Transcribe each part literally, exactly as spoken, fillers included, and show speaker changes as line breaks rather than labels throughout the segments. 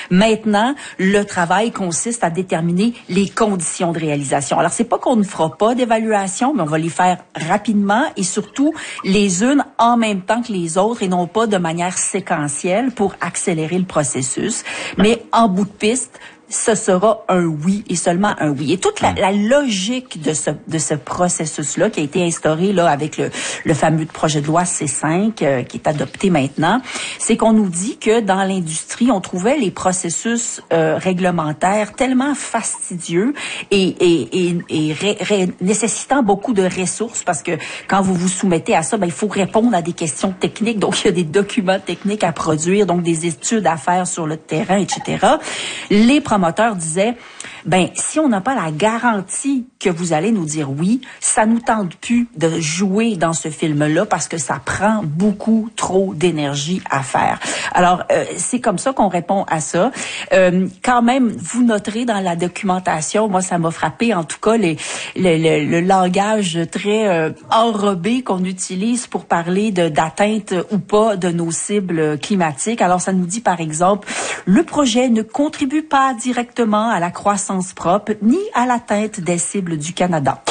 Maintenant, le travail consiste à déterminer les conditions de réalisation. Alors, c'est pas qu'on ne fera pas d'évaluation, mais on va les faire rapidement et surtout les unes en même temps que les autres et non pas de manière séquentielle pour accélérer le processus. Mais en bout de piste, ce sera un oui et seulement un oui. Et toute la, la logique de ce de ce processus-là qui a été instauré là avec le, le fameux projet de loi C cinq euh, qui est adopté maintenant, c'est qu'on nous dit que dans l'industrie, on trouvait les processus euh, réglementaires tellement fastidieux et et et, et ré, ré, nécessitant beaucoup de ressources parce que quand vous vous soumettez à ça, ben il faut répondre à des questions techniques, donc il y a des documents techniques à produire, donc des études à faire sur le terrain, et cetera. Les promoteurs disaient, ben si on n'a pas la garantie que vous allez nous dire oui, ça nous tente plus de jouer dans ce film-là parce que ça prend beaucoup trop d'énergie à faire. Alors euh, c'est comme ça qu'on répond à ça. Euh, quand même, vous noterez dans la documentation, moi ça m'a frappé en tout cas les, le, le, le langage très euh, enrobé qu'on utilise pour parler de d'atteinte ou pas de nos cibles climatiques. Alors ça nous dit par exemple, le projet ne contribue pas directement à la croissance propre ni à l'atteinte des cibles du Canada.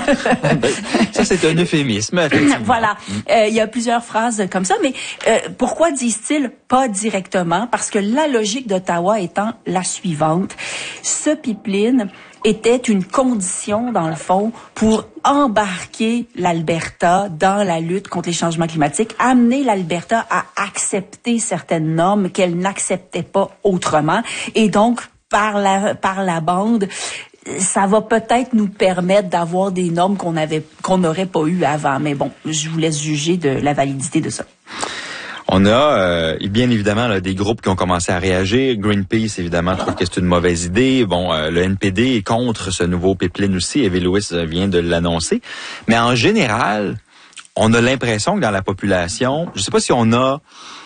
Ça, c'est un euphémisme.
Voilà. Euh, il y a plusieurs phrases comme ça, mais euh, pourquoi disent-ils pas directement? Parce que la logique d'Ottawa étant la suivante. Ce pipeline était une condition, dans le fond, pour embarquer l'Alberta dans la lutte contre les changements climatiques, amener l'Alberta à accepter certaines normes qu'elle n'acceptait pas autrement. Et donc, par la, par la bande, ça va peut-être nous permettre d'avoir des normes qu'on avait, qu'on n'aurait pas eues avant. Mais bon, je vous laisse juger de la validité de ça.
On a euh, bien évidemment là, des groupes qui ont commencé à réagir. Greenpeace, évidemment, trouve que c'est une mauvaise idée. Bon, euh, le N P D est contre ce nouveau pipeline aussi. Evie Lewis vient de l'annoncer. Mais en général, on a l'impression que dans la population, je sais pas si on a,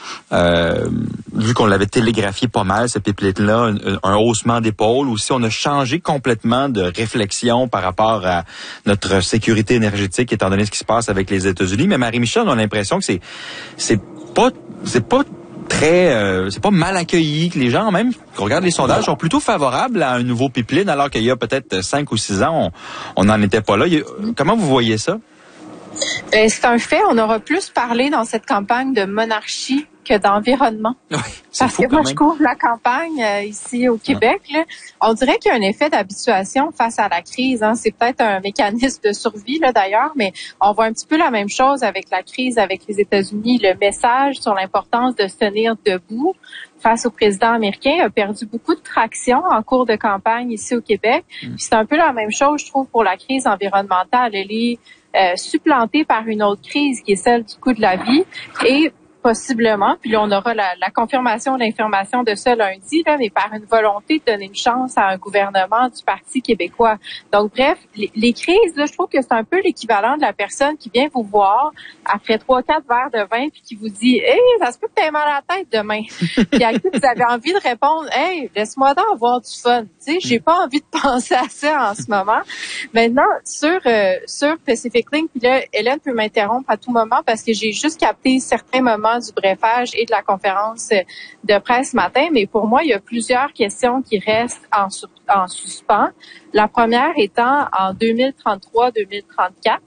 euh, vu qu'on l'avait télégraphié pas mal, ce pipeline-là, un, un haussement d'épaule, ou si on a changé complètement de réflexion par rapport à notre sécurité énergétique, étant donné ce qui se passe avec les États-Unis. Mais Marie-Michel, on a l'impression que c'est c'est pas c'est pas très euh, c'est pas mal accueilli, que les gens même qui regardent les sondages sont plutôt favorables à un nouveau pipeline alors qu'il y a peut-être cinq ou six ans on n'en était pas là. Il y a, comment vous voyez ça?
Ben, c'est un fait, on aura plus parlé dans cette campagne de monarchie que d'environnement.
Oui,
Parce que moi, je couvre la campagne euh, ici au Québec. Là. On dirait qu'il y a un effet d'habituation face à la crise. Hein. C'est peut-être un mécanisme de survie là d'ailleurs, mais on voit un petit peu la même chose avec la crise avec les États-Unis. Le message sur l'importance de se tenir debout face au président américain a perdu beaucoup de traction en cours de campagne ici au Québec. Mm. Puis c'est un peu la même chose, je trouve, pour la crise environnementale. Elle est euh, supplantée par une autre crise qui est celle du coût de la vie et possiblement, puis là, on aura la, la confirmation d'information de ça lundi, là, mais par une volonté de donner une chance à un gouvernement du Parti québécois. Donc, bref, les, les crises, là, je trouve que c'est un peu l'équivalent de la personne qui vient vous voir après trois, quatre verres de vin puis qui vous dit « Hey, ça se peut que t'aies mal à la tête demain. » Puis à qui vous avez envie de répondre « Hey, laisse-moi donc avoir du fun. » Tu sais, j'ai pas envie de penser à ça en ce moment. Maintenant, sur euh, sur Pacific Link, puis là, Hélène peut m'interrompre à tout moment parce que j'ai juste capté certains moments du brefage et de la conférence de presse ce matin, mais pour moi, il y a plusieurs questions qui restent en, en suspens. La première étant en deux mille trente-trois deux mille trente-quatre,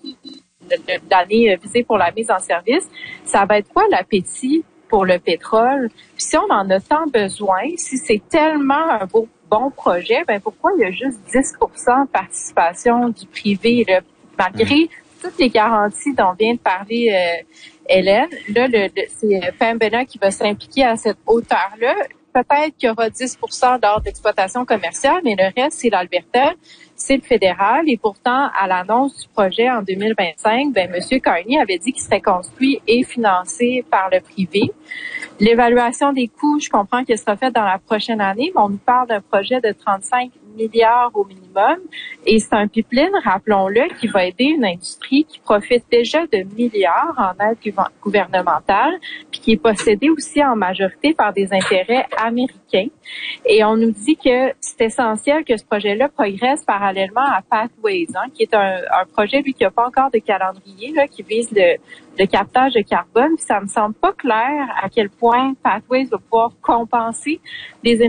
l'année visée pour la mise en service, ça va être quoi l'appétit pour le pétrole? Puis si on en a tant besoin, si c'est tellement un beau, bon projet, ben pourquoi il y a juste dix pour cent de participation du privé, là, malgré toutes les garanties dont vient de parler euh, Hélène? Là, le, le, c'est Pembina qui va s'impliquer à cette hauteur-là. Peut-être qu'il y aura dix pour cent lors d'exploitation commerciale, mais le reste, c'est l'Alberta, c'est le fédéral. Et pourtant, à l'annonce du projet en deux mille vingt-cinq, ben, M. Carney avait dit qu'il serait construit et financé par le privé. L'évaluation des coûts, je comprends qu'elle sera faite dans la prochaine année, mais on nous parle d'un projet de trente-cinq milliards au minimum. Et c'est un pipeline, rappelons-le, qui va aider une industrie qui profite déjà de milliards en aide gouvernementale, puis qui est possédée aussi en majorité par des intérêts américains. Et on nous dit que c'est essentiel que ce projet-là progresse parallèlement à Pathways, hein, qui est un, un projet, lui, qui n'a pas encore de calendrier, là, qui vise le, le captage de carbone. Puis ça me semble pas clair à quel point Pathways va pouvoir compenser des